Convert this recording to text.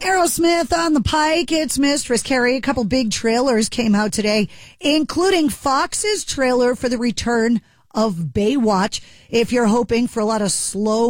Aerosmith on the Pike. It's Mistress Carrie. A couple big trailers came out today, including Fox's trailer for the return of Baywatch. If you're hoping for a lot of slow